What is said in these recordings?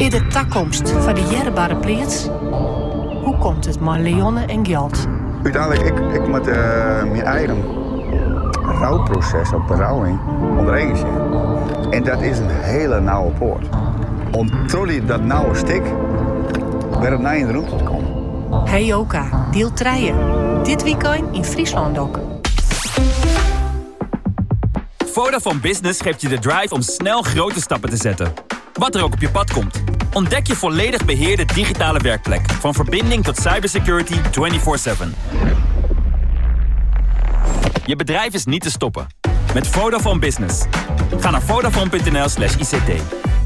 In de toekomst van de jerbare plaats? Hoe komt het met Leonne en geld? Uiteindelijk, ik moet mijn eigen rouwproces op berouwing ondernemen. En dat is een hele nauwe poort. Om trolley dat nauwe stik weer het naar in de route te komen. Hey Joka, deel 3. Dit weekend in Friesland ook. Vodafone Business geeft je de drive om snel grote stappen te zetten. Wat er ook op je pad komt. Ontdek je volledig beheerde digitale werkplek. Van verbinding tot cybersecurity 24/7. Je bedrijf is niet te stoppen. Met Vodafone Business. Ga naar vodafone.nl/ICT.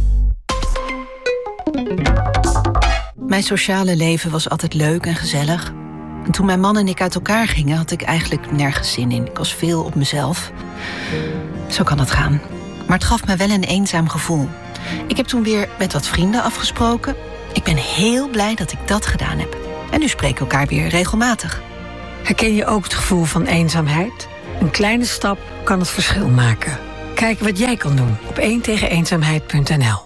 Mijn sociale leven was altijd leuk en gezellig. En toen mijn man en ik uit elkaar gingen, had ik eigenlijk nergens zin in. Ik was veel op mezelf. Zo kan het gaan. Maar het gaf me wel een eenzaam gevoel. Ik heb toen weer met wat vrienden afgesproken. Ik ben heel blij dat ik dat gedaan heb. En nu spreken we elkaar weer regelmatig. Herken je ook het gevoel van eenzaamheid? Een kleine stap kan het verschil maken. Kijk wat jij kan doen op 1tegeneenzaamheid.nl.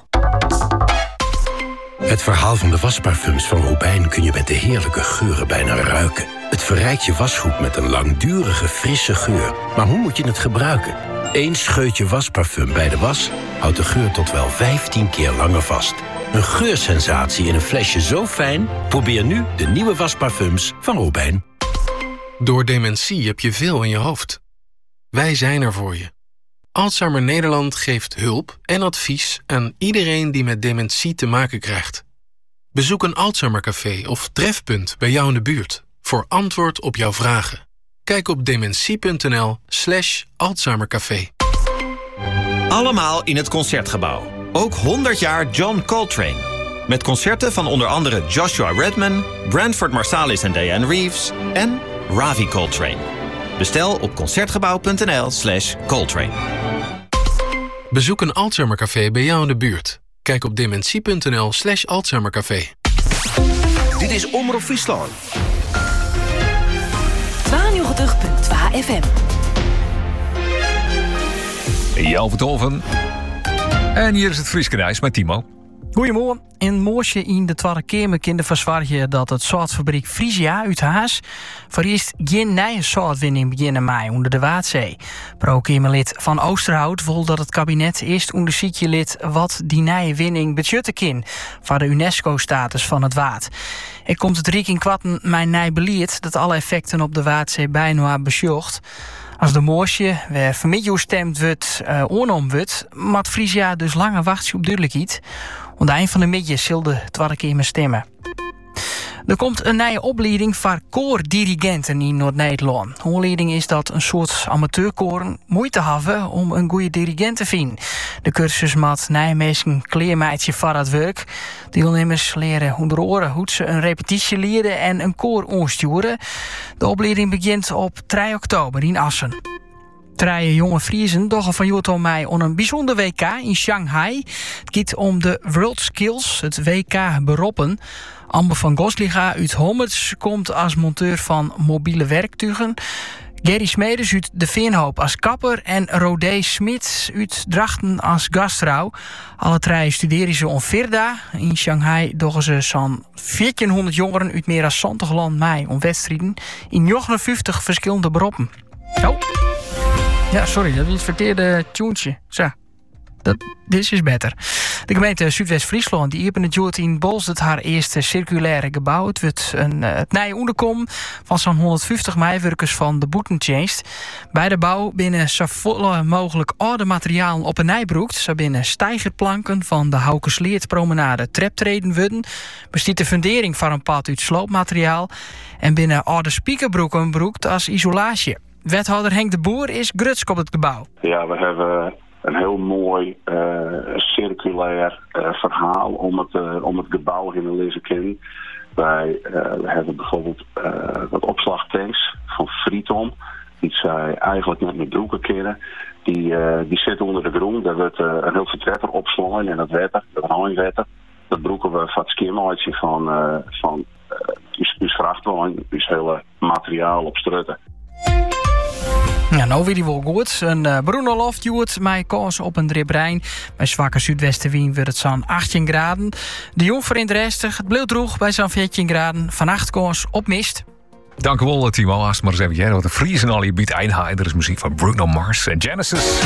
Het verhaal van de wasparfums van Robijn kun je met de heerlijke geuren bijna ruiken. Het verrijkt je wasgoed met een langdurige, frisse geur. Maar hoe moet je het gebruiken? 1 scheutje wasparfum bij de was houdt de geur tot wel 15 keer langer vast. Een geursensatie in een flesje zo fijn? Probeer nu de nieuwe wasparfums van Robijn. Door dementie heb je veel in je hoofd. Wij zijn er voor je. Alzheimer Nederland geeft hulp en advies aan iedereen die met dementie te maken krijgt. Bezoek een Alzheimercafé of trefpunt bij jou in de buurt voor antwoord op jouw vragen. Kijk op dementie.nl/Alzheimercafé. Allemaal in het Concertgebouw. Ook 100 jaar John Coltrane. Met concerten van onder andere Joshua Redman, Branford Marsalis en Diane Reeves en Ravi Coltrane. Bestel op concertgebouw.nl/Coltrane. Bezoek een Alzheimercafé bij jou in de buurt. Kijk op dementie.nl/Alzheimercafé. Dit is Omroep Friesland. 92.2 FM. Jan Vertolven. En hier is het Frieske Reis met Timo. Goedemorgen. In Moosje in de Tweede Kamer kunnen verzwargen dat het zoutfabriek Frisia uit Haas voor eerst geen nieuwe zoutwinning beginnen mei onder de Waadzee. Pro-Kamerlid van Oosterhout wil dat het kabinet eerst onderzoekje lid wat die nieuwe winning budgetten kan voor de UNESCO-status van het waad. Er komt het riek in kwatten mijn nieuw beleid dat alle effecten op de Waadzee bijna besjocht. Als de Moosje, waar vermiddag stemd wordt, oornom wordt, moet Frisia dus langer wachten op duidelijkheid. Aan het eind van de middag zal de Tweede Kamer stemmen. Er komt een nieuwe opleiding voor koordirigenten in Noord-Nederland. De opleiding is dat een soort amateurkoren moeite hebben om een goede dirigent te vinden. De cursus met Nijmegen kleermeidje voor het werk. Deelnemers leren onder oren hoe ze een repetitie leren en een koor aansturen. De opleiding begint op 3 oktober in Assen. 3 jonge Friesen doggen van Joto mei aan een bijzonder WK in Shanghai. Het gaat om de World Skills, het WK beroppen. Amber van Gosliga uit Hommerts komt als monteur van mobiele werktuigen. Gerry Smedes uit de Veenhoop als kapper en Rodé Smit uit Drachten als gastvrouw. Alle 3 studeren ze om Virda. In Shanghai doggen ze zo'n 1400 jongeren uit meer dan 20 land mei om wedstrijden in 59 verschillende beroepen. Oh. Ja, sorry, dat is het verkeerde tuentje. Zo. Dit is beter. De gemeente Zuidwest-Friesland die opent het in Bolsward haar eerste circulaire gebouw. Het wordt het nieuwe onderkom van zo'n 150 medewerkers van de Boetendienst. Bij de bouw binnen zo vol mogelijk oude materialen op een nijbroek. Zo binnen steigerplanken van de Haukesleert-promenade traptreden worden. Bestiet de fundering van een pad uit sloopmateriaal. En binnen oude spiekerbroeken broekt als isolatie. Wethouder Henk de Boer is grutsk op het gebouw. Ja, we hebben een heel mooi circulair verhaal om het gebouw in te lezen kennen. We hebben bijvoorbeeld wat opslagtanks van Frieton. Die zij eigenlijk net met broeken kennen. Die zitten onder de grond. Daar wordt een heel vertrekker opslaan en dat water, dat rijnwater. Dat broeken we van het skimmaatje van uw vrachtwagen, uw hele materiaal op strutten. Ja, nou weer die wel goed. Een Bruno Loftjoert met kans op een drip-rein. Bij zwakke zuidwestenwind wordt het zo'n 18 graden. De Jongver in Dresden, het bleef droeg bij zo'n 14 graden. Vannacht kans op mist. Dank u wel, Timo. Als maar eens even jij wat een Fries en al je biedt eindigen. Er is muziek van Bruno Mars en Genesis.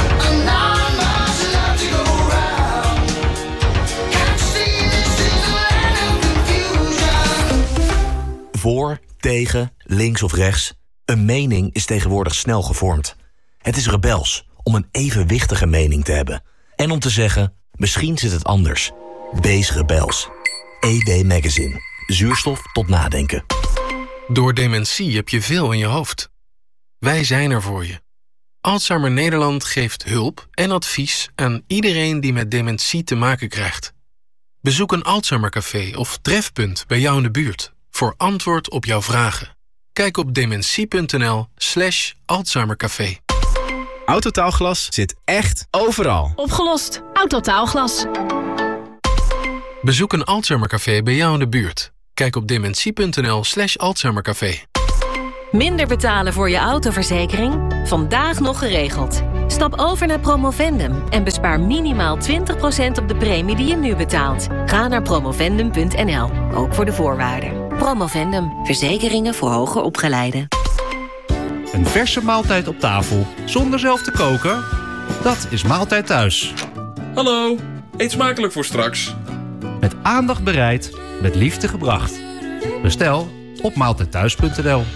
Voor, tegen, links of rechts. Een mening is tegenwoordig snel gevormd. Het is rebels om een evenwichtige mening te hebben. En om te zeggen, misschien zit het anders. Wees rebels. ED Magazine. Zuurstof tot nadenken. Door dementie heb je veel in je hoofd. Wij zijn er voor je. Alzheimer Nederland geeft hulp en advies aan iedereen die met dementie te maken krijgt. Bezoek een Alzheimercafé of trefpunt bij jou in de buurt voor antwoord op jouw vragen. Kijk op dementie.nl/Alzheimercafé. Autotaalglas zit echt overal. Opgelost. Autotaalglas. Bezoek een Alzheimercafé bij jou in de buurt. Kijk op dementie.nl/Alzheimercafé. Minder betalen voor je autoverzekering? Vandaag nog geregeld. Stap over naar Promovendum en bespaar minimaal 20% op de premie die je nu betaalt. Ga naar promovendum.nl, ook voor de voorwaarden. Promovendum, verzekeringen voor hoger opgeleiden. Een verse maaltijd op tafel zonder zelf te koken? Dat is Maaltijd Thuis. Hallo, eet smakelijk voor straks. Met aandacht bereid, met liefde gebracht. Bestel op maaltijdthuis.nl.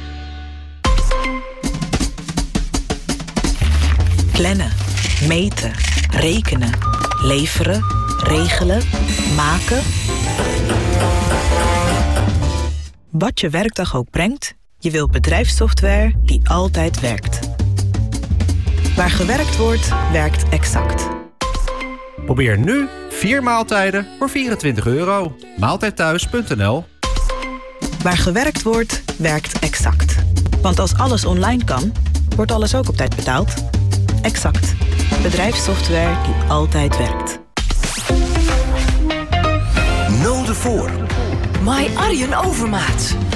Plannen, meten, rekenen, leveren, regelen, maken. Wat je werkdag ook brengt, je wilt bedrijfssoftware die altijd werkt. Waar gewerkt wordt, werkt Exact. Probeer nu 4 maaltijden voor €24. Maaltijdthuis.nl. Waar gewerkt wordt, werkt Exact. Want als alles online kan, wordt alles ook op tijd betaald. Exact. Bedrijfssoftware die altijd werkt. Node voor. My Arjen Overmaat.